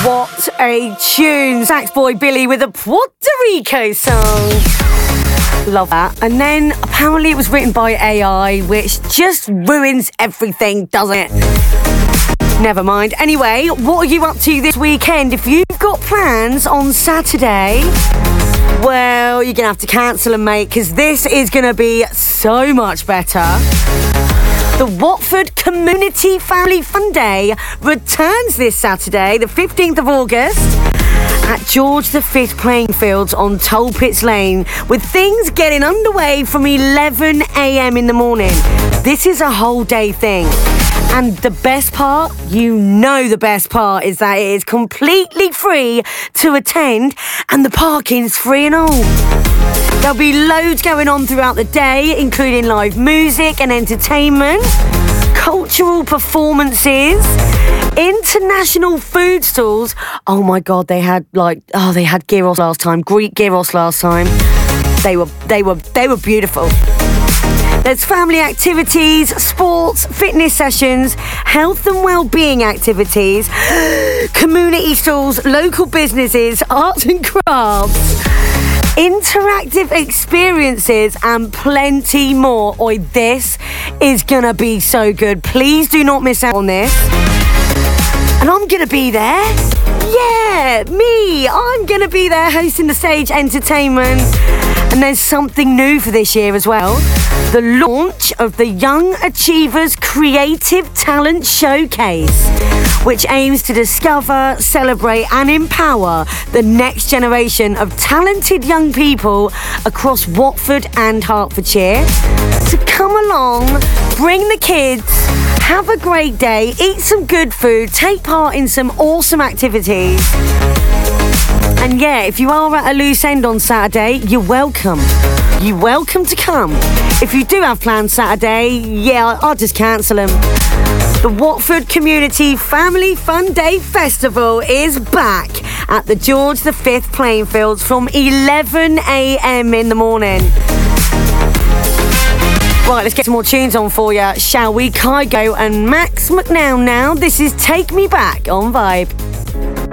What a tune. Sax Boy Billy with a Puerto Rico song. Love that. And then apparently it was written by AI, which just ruins everything, doesn't it? Never mind. Anyway, what are you up to this weekend? If you've got plans on Saturday, well, you're going to have to cancel them, mate, because this is going to be so much better. The Watford Community Family Fun Day returns this Saturday, the 15th of August, at George V Playing Fields on Tollpits Lane, with things getting underway from 11 a.m. in the morning. This is a whole day thing. And the best part, the best part is that it is completely free to attend and the parking's free and all. There'll be loads going on throughout the day, including live music and entertainment, cultural performances, international food stalls. Oh my God, they had gyros last time, Greek gyros last time. They were beautiful. There's family activities, sports, fitness sessions, health and well-being activities, community stalls, local businesses, arts and crafts, interactive experiences and plenty more. Oi, this is gonna be so good. Please do not miss out on this. And I'm gonna be there. Yeah, me. I'm gonna be there hosting the stage entertainment. And there's something new for this year as well. The launch of the Young Achievers Creative Talent Showcase, which aims to discover, celebrate and empower the next generation of talented young people across Watford and Hertfordshire. So come along, bring the kids, have a great day, eat some good food, take part in some awesome activities. And yeah, if you are at a loose end on Saturday, you're welcome. You're welcome to come. If you do have plans Saturday, yeah, I'll just cancel them. The Watford Community Family Fun Day Festival is back at the George V Playing Fields from 11 a.m. in the morning. Right, let's get some more tunes on for you, shall we? Kygo and Max McNown now. This is Take Me Back on Vibe.